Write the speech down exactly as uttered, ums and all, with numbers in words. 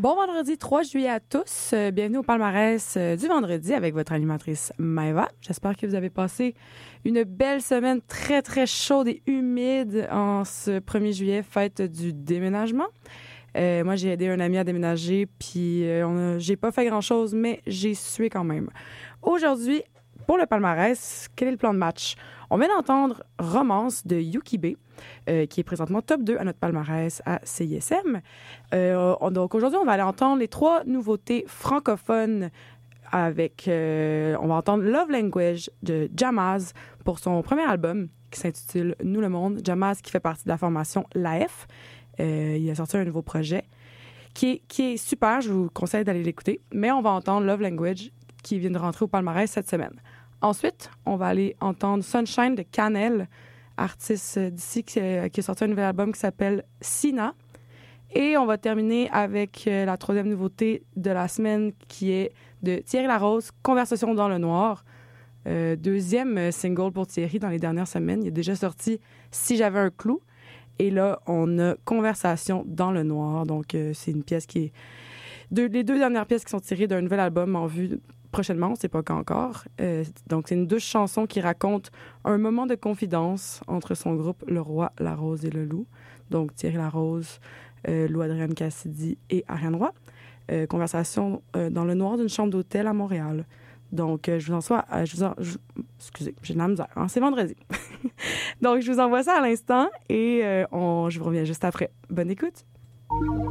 Bon vendredi trois juillet à tous. Euh, bienvenue au palmarès euh, du vendredi avec votre animatrice Maëva. J'espère que vous avez passé une belle semaine très, très chaude et humide en ce premier juillet, fête du déménagement. Euh, moi, j'ai aidé un ami à déménager, puis euh, on a, j'ai pas fait grand-chose, mais j'ai sué quand même. Aujourd'hui, pour le palmarès, quel est le plan de match? On vient d'entendre Romance de Yuki B, euh, qui est présentement top deux à notre palmarès à C I S M. Euh, on, donc aujourd'hui, on va aller entendre les trois nouveautés francophones avec... Euh, on va entendre Love Language de Jamaz pour son premier album qui s'intitule Nous le monde. Jamaz qui fait partie de la formation L'A F. Euh, il a sorti un nouveau projet qui est, qui est super. Je vous conseille d'aller l'écouter. Mais on va entendre Love Language qui vient de rentrer au palmarès cette semaine. Ensuite, on va aller entendre Sunshine de Cannelle, artiste d'ici qui, euh, qui a sorti un nouvel album qui s'appelle Sina. Et on va terminer avec euh, la troisième nouveauté de la semaine qui est de Thierry Larose, Conversation dans le noir. Euh, deuxième single pour Thierry dans les dernières semaines. Il a déjà sorti Si j'avais un clou. Et là, on a Conversation dans le noir. Donc, euh, c'est une pièce qui est... Deux, les deux dernières pièces qui sont tirées d'un nouvel album en vue prochainement, on ne sait pas quand encore. Euh, donc, c'est une douce chanson qui raconte un moment de confidence entre son groupe Le Roi, la Rose et le Loup. Donc, Thierry Larose, euh, Lou-Adrienne Cassidy et Ariane Roy. Euh, conversation euh, dans le noir d'une chambre d'hôtel à Montréal. Donc, euh, je vous en sois... Euh, je vous en, je, excusez, j'ai de la misère. Hein, c'est vendredi. Donc, je vous envoie ça à l'instant et euh, on, je vous reviens juste après. Bonne écoute!